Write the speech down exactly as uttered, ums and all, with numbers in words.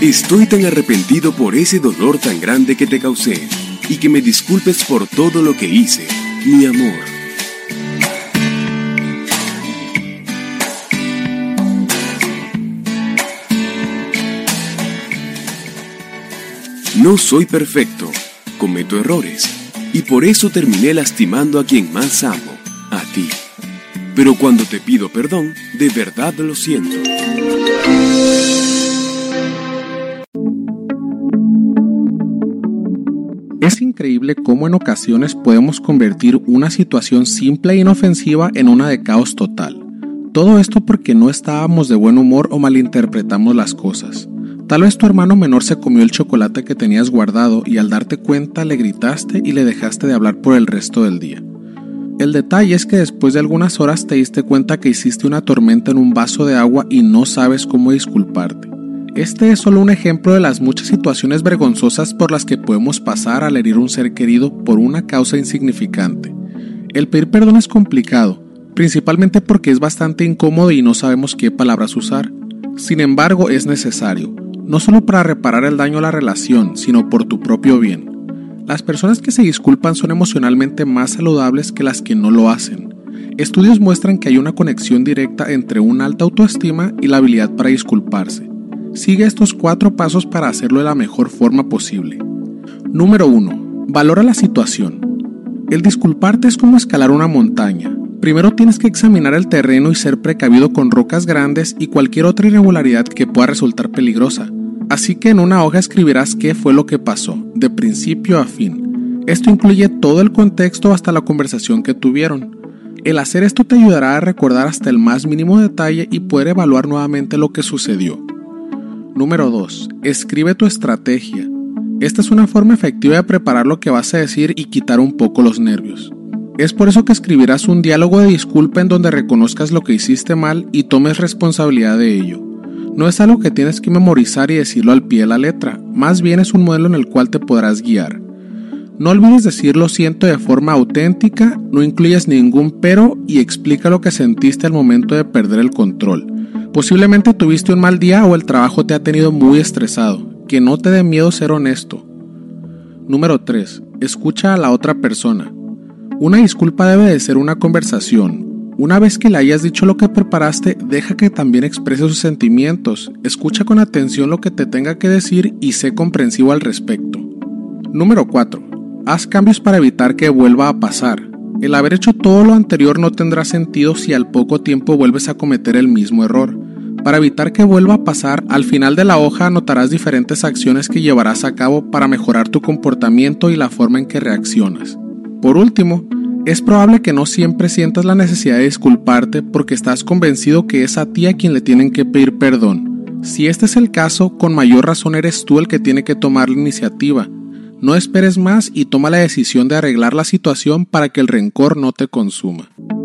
Estoy tan arrepentido por ese dolor tan grande que te causé y que me disculpes por todo lo que hice, mi amor. No soy perfecto, cometo errores y por eso terminé lastimando a quien más amo, a ti. Pero cuando te pido perdón, de verdad lo siento. Es increíble cómo en ocasiones podemos convertir una situación simple e inofensiva en una de caos total. Todo esto porque no estábamos de buen humor o malinterpretamos las cosas. Tal vez tu hermano menor se comió el chocolate que tenías guardado y al darte cuenta le gritaste y le dejaste de hablar por el resto del día. El detalle es que después de algunas horas te diste cuenta que hiciste una tormenta en un vaso de agua y no sabes cómo disculparte. Este es solo un ejemplo de las muchas situaciones vergonzosas por las que podemos pasar al herir a un ser querido por una causa insignificante. El pedir perdón es complicado, principalmente porque es bastante incómodo y no sabemos qué palabras usar. Sin embargo, es necesario, no solo para reparar el daño a la relación, sino por tu propio bien. Las personas que se disculpan son emocionalmente más saludables que las que no lo hacen. Estudios muestran que hay una conexión directa entre una alta autoestima y la habilidad para disculparse. Sigue estos cuatro pasos para hacerlo de la mejor forma posible. Número uno. Valora la situación. El disculparte es como escalar una montaña. Primero tienes que examinar el terreno y ser precavido con rocas grandes y cualquier otra irregularidad que pueda resultar peligrosa. Así que en una hoja escribirás qué fue lo que pasó, de principio a fin. Esto incluye todo el contexto hasta la conversación que tuvieron. El hacer esto te ayudará a recordar hasta el más mínimo detalle y poder evaluar nuevamente lo que sucedió. Número dos. Escribe tu estrategia. Esta es una forma efectiva de preparar lo que vas a decir y quitar un poco los nervios. Es por eso que escribirás un diálogo de disculpa en donde reconozcas lo que hiciste mal y tomes responsabilidad de ello. No es algo que tienes que memorizar y decirlo al pie de la letra, más bien es un modelo en el cual te podrás guiar. No olvides decir lo siento de forma auténtica, no incluyas ningún pero y explica lo que sentiste al momento de perder el control. Posiblemente tuviste un mal día o el trabajo te ha tenido muy estresado, que no te dé miedo ser honesto. Número tres. Escucha a la otra persona. Una disculpa debe de ser una conversación. Una vez que le hayas dicho lo que preparaste, deja que también exprese sus sentimientos, escucha con atención lo que te tenga que decir y sé comprensivo al respecto. Número cuatro. Haz cambios para evitar que vuelva a pasar. El haber hecho todo lo anterior no tendrá sentido si al poco tiempo vuelves a cometer el mismo error. Para evitar que vuelva a pasar, al final de la hoja anotarás diferentes acciones que llevarás a cabo para mejorar tu comportamiento y la forma en que reaccionas. Por último, es probable que no siempre sientas la necesidad de disculparte porque estás convencido que es a ti a quien le tienen que pedir perdón. Si este es el caso, con mayor razón eres tú el que tiene que tomar la iniciativa. No esperes más y toma la decisión de arreglar la situación para que el rencor no te consuma.